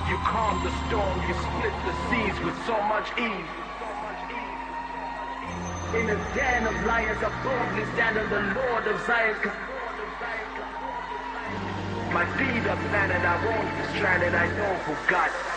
You calm the storm, you split the seas with so much ease. In a den of lions, I boldly stand on the Lord of Zion. My feet are planted, I won't be stranded, I know who got